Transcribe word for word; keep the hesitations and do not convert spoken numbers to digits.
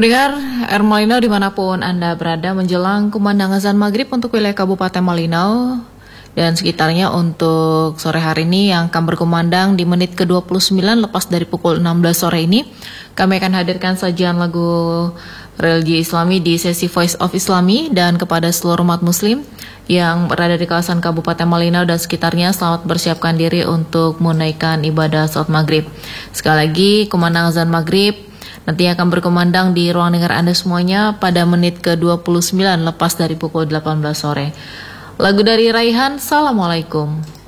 Pendengar R Malinau dimanapun Anda berada, menjelang kumandang azan maghrib untuk wilayah Kabupaten Malinau dan sekitarnya untuk sore hari ini yang akan berkumandang di menit ke dua puluh sembilan lepas dari pukul enam belas sore ini. Kami akan hadirkan sajian lagu religi Islami di sesi Voice of Islami, dan kepada seluruh umat muslim yang berada di kawasan Kabupaten Malinau dan sekitarnya, selamat bersiapkan diri untuk menunaikan ibadah salat maghrib. Sekali lagi, kumandang azan maghrib nanti akan berkumandang di ruang dengar Anda semuanya pada menit ke dua puluh sembilan lepas dari pukul delapan belas sore. Lagu dari Raihan, Assalamualaikum.